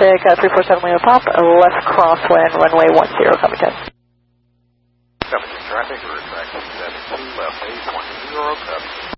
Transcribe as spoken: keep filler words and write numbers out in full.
Pacific, uh, three four seven Lima Pop, left crosswind, runway one zero, copy ten. Copy traffic, route track seven two, left eight one zero, copy.